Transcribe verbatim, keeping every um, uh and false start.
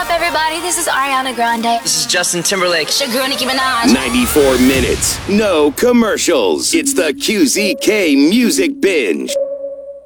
up, everybody? This is Ariana Grande. This is Justin Timberlake. It's your girl, Nicki Minaj. ninety-four minutes, no commercials. It's the Q Z K Music Binge.